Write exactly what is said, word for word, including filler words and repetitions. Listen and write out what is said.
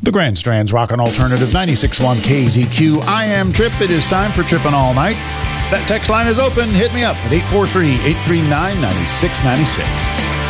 The Grand Strand's Rockin' Alternative ninety-six point one K Z Q. I am Trip. It is time for Trippin' All Night. That text line is open. Hit me up at eight four three, eight three nine, nine six nine six.